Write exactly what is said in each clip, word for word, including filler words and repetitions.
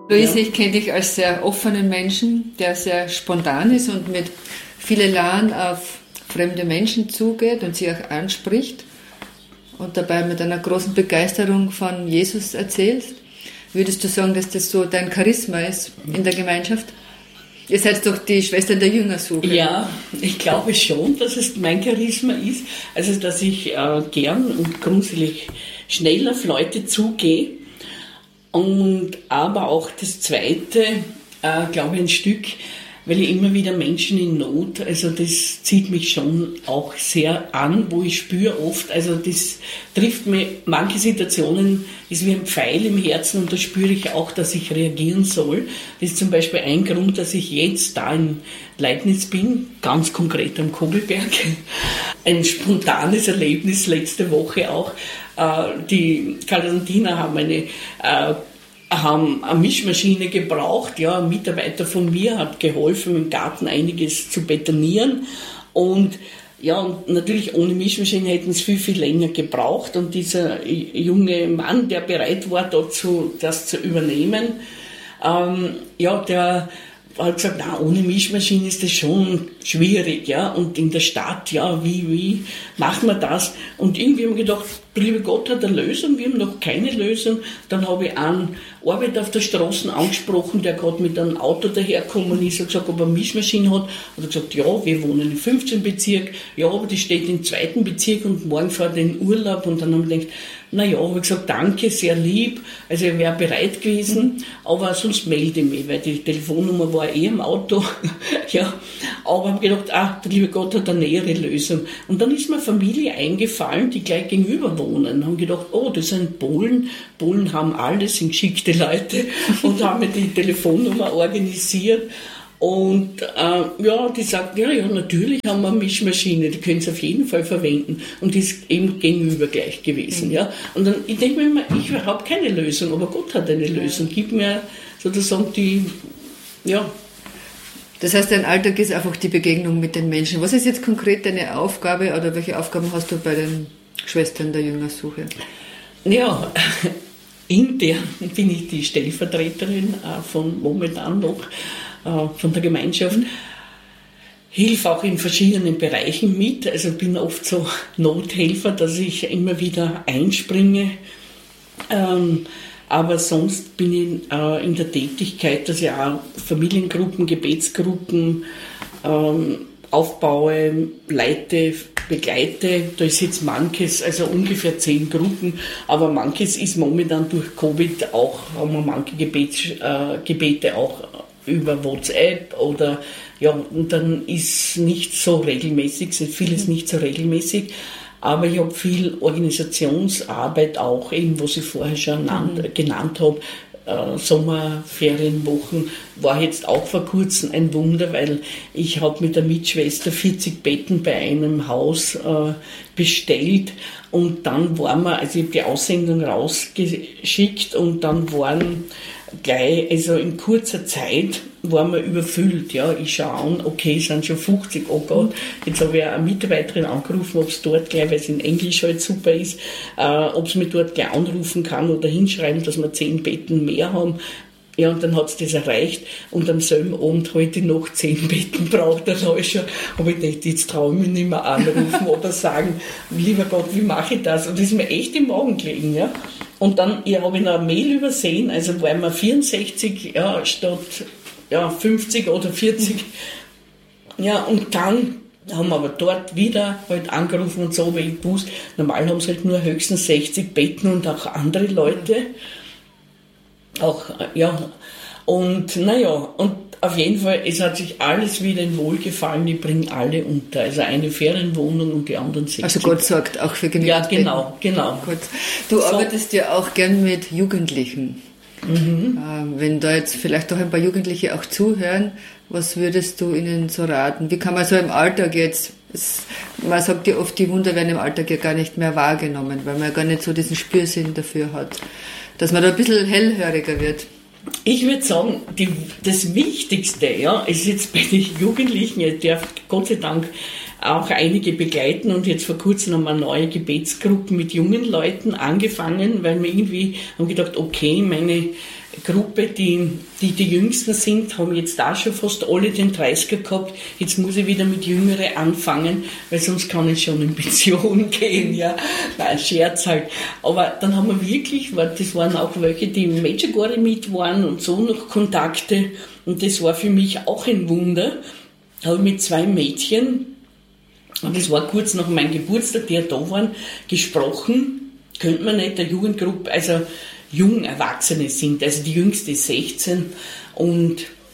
Luise, ich kenne dich als sehr offenen Menschen, der sehr spontan ist und mit vielen Elan auf fremde Menschen zugeht und sie auch anspricht und dabei mit einer großen Begeisterung von Jesus erzählst. Würdest du sagen, dass das so dein Charisma ist in der Gemeinschaft? Ihr seid doch die Schwestern der Jüngersuche. Ja, ich glaube schon, dass es mein Charisma ist. Also, dass ich äh, gern und grundsätzlich schnell auf Leute zugehe. Und aber auch das Zweite, äh, glaube ich, ein Stück, weil ich immer wieder Menschen in Not, also das zieht mich schon auch sehr an, wo ich spüre oft, also das trifft mir, manche Situationen ist wie ein Pfeil im Herzen und da spüre ich auch, dass ich reagieren soll. Das ist zum Beispiel ein Grund, dass ich jetzt da in Leibniz bin, ganz konkret am Kogelberg. Ein spontanes Erlebnis letzte Woche auch. Die Karl und Tina haben eine haben eine Mischmaschine gebraucht. Ja, ein Mitarbeiter von mir hat geholfen, im Garten einiges zu betonieren. Und ja, und natürlich ohne Mischmaschine hätten es viel, viel länger gebraucht. Und dieser junge Mann, der bereit war, dazu, das zu übernehmen, ähm, ja, der hat gesagt, na, ohne Mischmaschine ist das schon schwierig, ja, und in der Stadt, ja, wie, wie machen wir das? Und irgendwie haben wir gedacht, der liebe Gott hat eine Lösung, wir haben noch keine Lösung. Dann habe ich einen Arbeiter auf der Straße angesprochen, der gerade mit einem Auto dahergekommen ist und gesagt, ob er eine Mischmaschine hat. Hat er gesagt, ja, wir wohnen im fünfzehnten Bezirk, ja, aber die steht im zweiten Bezirk und morgen fährt er in Urlaub. Und dann haben wir gedacht, naja, habe ich gesagt, danke, sehr lieb, also er wäre bereit gewesen, mhm. aber sonst melde ich mich, weil die Telefonnummer war eh im Auto, ja, aber habe gedacht, ah, der liebe Gott hat eine nähere Lösung. Und dann ist mir eine Familie eingefallen, die gleich gegenüber wohnen, haben gedacht, oh, das sind Polen, Polen haben alles, sind geschickte Leute und haben mir die Telefonnummer organisiert. Und äh, ja, die sagt, ja, ja, natürlich haben wir eine Mischmaschine, die können sie auf jeden Fall verwenden. Und die ist eben gegenüber gleich gewesen. Mhm. Ja. Und dann, ich denke mir immer, ich habe keine Lösung, aber Gott hat eine Lösung. Gib mir sozusagen die, ja. Das heißt, dein Alltag ist einfach die Begegnung mit den Menschen. Was ist jetzt konkret deine Aufgabe oder welche Aufgaben hast du bei den Schwestern der Jüngersuche? Ja, intern bin ich die Stellvertreterin äh, von momentan noch. Von der Gemeinschaft, hilfe auch in verschiedenen Bereichen mit, also bin oft so Nothelfer, dass ich immer wieder einspringe, ähm, aber sonst bin ich äh, in der Tätigkeit, dass ich auch Familiengruppen, Gebetsgruppen ähm, aufbaue, leite, begleite. Da ist jetzt manches, also ungefähr zehn Gruppen, aber manches ist momentan durch Covid auch, haben wir manche Gebets, äh, Gebete auch über WhatsApp oder ja, und dann ist nicht so regelmäßig, sind vieles nicht so regelmäßig, aber ich habe viel Organisationsarbeit auch, eben was ich vorher schon nannt, mhm. genannt habe. Äh, Sommerferienwochen war jetzt auch vor kurzem ein Wunder, weil ich habe mit der Mitschwester vierzig Betten bei einem Haus äh, bestellt und dann waren wir, also ich habe die Aussendung rausgeschickt und dann waren gleich, also in kurzer Zeit waren wir überfüllt, ja, ich schaue an, okay, es sind schon fünfzig, oh Gott, jetzt habe ich eine Mitarbeiterin angerufen, ob es dort gleich, weil es in Englisch halt super ist, äh, ob es mich dort gleich anrufen kann oder hinschreiben, dass wir zehn Betten mehr haben. Ja, und dann hat es das erreicht und am selben Abend heute noch zehn Betten braucht. Dann habe ich schon, habe ich gedacht, jetzt traue ich mich nicht mehr anrufen oder sagen, lieber Gott, wie mache ich das? Und das ist mir echt im Magen gelegen, ja. Und dann ja, habe ich noch eine Mail übersehen, also waren wir vierundsechzig ja, statt ja, fünfzig oder vierzig. Ja, und dann haben wir aber dort wieder halt angerufen und so, weil ich wusste, normal haben sie halt nur höchstens sechzig Betten und auch andere Leute. Auch, ja, und naja, und auf jeden Fall, es hat sich alles wieder in Wohlgefallen, ich bringe alle unter, also eine Ferienwohnung und die anderen sechzig. Also Gott sorgt auch für genügend. Ja, genau, genau. Gott. Du so. Arbeitest ja auch gern mit Jugendlichen. Mhm. Wenn da jetzt vielleicht doch ein paar Jugendliche auch zuhören, was würdest du ihnen so raten? Wie kann man so im Alltag jetzt, es, man sagt ja oft, die Wunder werden im Alltag ja gar nicht mehr wahrgenommen, weil man ja gar nicht so diesen Spürsinn dafür hat, dass man da ein bisschen hellhöriger wird. Ich würde sagen, die, das Wichtigste, ja, ist jetzt bei den Jugendlichen, ich darf Gott sei Dank auch einige begleiten und jetzt vor kurzem haben wir eine neue Gebetsgruppe mit jungen Leuten angefangen, weil wir irgendwie haben gedacht, okay, meine Gruppe, die, die die Jüngsten sind, haben jetzt da schon fast alle den dreißiger gehabt. Jetzt muss ich wieder mit Jüngeren anfangen, weil sonst kann ich schon in Pension gehen, ja. Nein, Scherz halt. Aber dann haben wir wirklich, weil das waren auch welche, die im Medjugorje mit waren und so noch Kontakte. Und das war für mich auch ein Wunder. Da habe ich mit zwei Mädchen, und das war kurz nach meinem Geburtstag, die ja da waren, gesprochen, könnte man nicht der Jugendgruppe, also jung Erwachsene sind, also die jüngste ist sechzehn und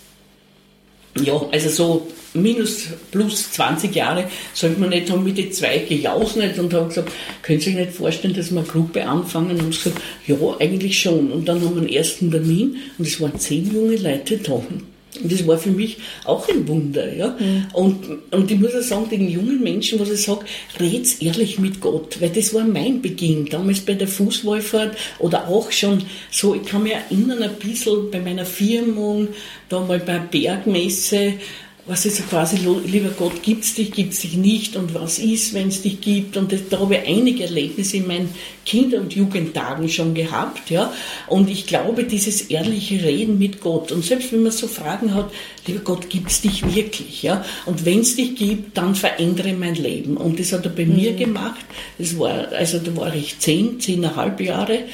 ja, also so minus plus zwanzig Jahre sollte man nicht, haben mit den zwei gejausnet und haben gesagt, können Sie sich nicht vorstellen, dass wir eine Gruppe anfangen und gesagt, ja, eigentlich schon. Und dann haben wir einen ersten Termin und es waren zehn junge Leute da. Und das war für mich auch ein Wunder, ja. Mhm. Und, und ich muss auch sagen, den jungen Menschen, was ich sage, red's ehrlich mit Gott, weil das war mein Beginn, damals bei der Fußwallfahrt oder auch schon so, ich kann mich erinnern ein bisschen bei meiner Firmung, da mal bei der Bergmesse, was ist so quasi, lieber Gott, gibt's dich, gibt's dich nicht und was ist, wenn es dich gibt, und das, da habe ich einige Erlebnisse in meinen Kinder- und Jugendtagen schon gehabt, ja, und ich glaube, dieses ehrliche Reden mit Gott, und selbst wenn man so Fragen hat, lieber Gott, gibt's dich wirklich, ja, und wenn es dich gibt, dann verändere mein Leben, und das hat er bei mhm. mir gemacht, das war, also da war ich zehn, zehneinhalb Jahre, äh,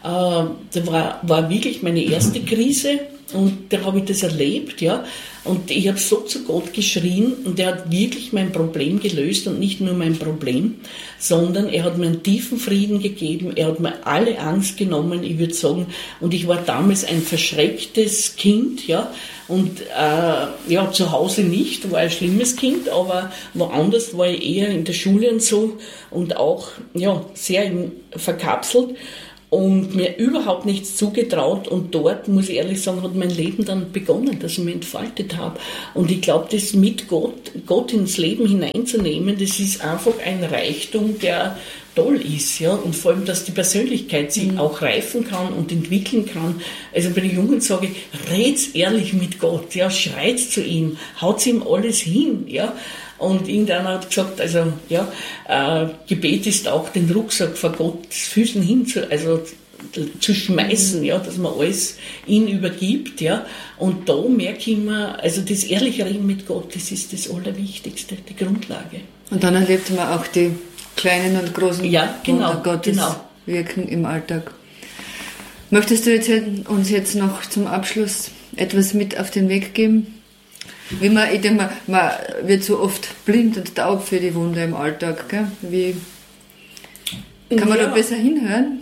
da war, war wirklich meine erste Krise, und da habe ich das erlebt, ja. Und ich habe so zu Gott geschrien und er hat wirklich mein Problem gelöst und nicht nur mein Problem, sondern er hat mir einen tiefen Frieden gegeben, er hat mir alle Angst genommen, ich würde sagen, und ich war damals ein verschrecktes Kind, ja, und äh, ja, zu Hause nicht, war ein schlimmes Kind, aber woanders war ich eher in der Schule und so und auch, ja, sehr verkapselt. Und mir überhaupt nichts zugetraut, und dort, muss ich ehrlich sagen, hat mein Leben dann begonnen, dass ich mich entfaltet habe. Und ich glaube, das mit Gott, Gott ins Leben hineinzunehmen, das ist einfach ein Reichtum, der toll ist, ja, und vor allem, dass die Persönlichkeit sich mhm. auch reifen kann und entwickeln kann. Also bei den Jungen sage ich, red's ehrlich mit Gott, ja, schreit zu ihm, haut ihm alles hin, ja. Und irgendeiner hat gesagt, also ja, äh, Gebet ist auch den Rucksack vor Gottes Füßen hin zu, also zu schmeißen, ja, dass man alles ihm übergibt, ja. Und da merke ich immer, also das ehrliche Reden mit Gott, das ist das Allerwichtigste, die Grundlage. Und dann erlebt man auch die kleinen und großen ja, genau, Wunder Gottes genau. wirken im Alltag. Möchtest du jetzt, uns jetzt noch zum Abschluss etwas mit auf den Weg geben? Wie man, ich denke, man, man wird so oft blind und taub für die Wunder im Alltag. Gell? Wie kann man ja. da besser hinhören?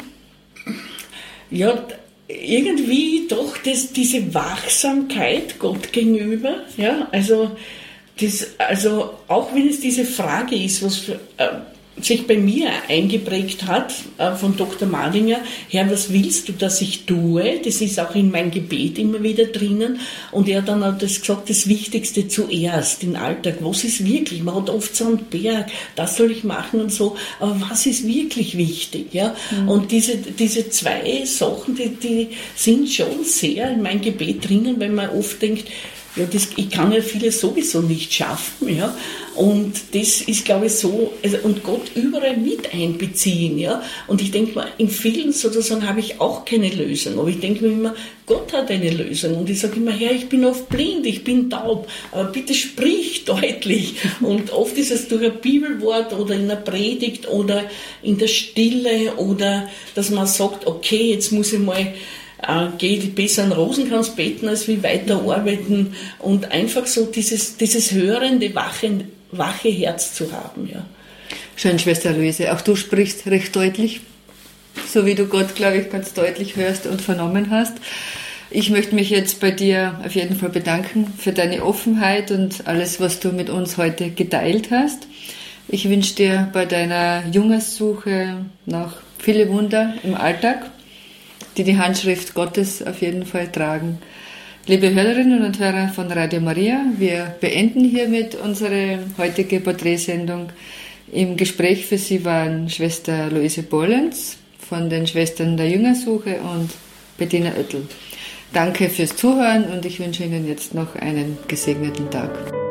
Ja, irgendwie doch das, diese Wachsamkeit Gott gegenüber. Ja, also, das, also auch wenn es diese Frage ist, was für, äh, sich bei mir eingeprägt hat, äh, von Doktor Madinger, Herr, was willst du, dass ich tue? Das ist auch in meinem Gebet immer wieder drinnen. Und er dann hat das gesagt, das Wichtigste zuerst, den Alltag. Was ist wirklich? Man hat oft so einen Berg, das soll ich machen und so. Aber was ist wirklich wichtig? Ja? Mhm. Und diese, diese zwei Sachen, die, die sind schon sehr in meinem Gebet drinnen, weil man oft denkt, ja, das, ich kann ja vieles sowieso nicht schaffen, ja, und das ist, glaube ich, so, also, und Gott überall mit einbeziehen, ja, und ich denke mal, in vielen sozusagen habe ich auch keine Lösung, aber ich denke mir immer, Gott hat eine Lösung, und ich sage immer, Herr, ich bin oft blind, ich bin taub, aber bitte sprich deutlich, und oft ist es durch ein Bibelwort oder in einer Predigt oder in der Stille oder, dass man sagt, okay, jetzt muss ich mal Äh, geht besser an Rosenkranz beten, als wie weiterarbeiten, und einfach so dieses, dieses hörende, wache, wache Herz zu haben. Ja. Schön, Schwester Luise, auch du sprichst recht deutlich, so wie du Gott, glaube ich, ganz deutlich hörst und vernommen hast. Ich möchte mich jetzt bei dir auf jeden Fall bedanken für deine Offenheit und alles, was du mit uns heute geteilt hast. Ich wünsche dir bei deiner Jüngersuche noch viele Wunder im Alltag, die die Handschrift Gottes auf jeden Fall tragen. Liebe Hörerinnen und Hörer von Radio Maria, wir beenden hiermit unsere heutige Porträtsendung. Im Gespräch für Sie waren Schwester Luise Bollens von den Schwestern der Jüngersuche und Bettina Oettel. Danke fürs Zuhören und ich wünsche Ihnen jetzt noch einen gesegneten Tag.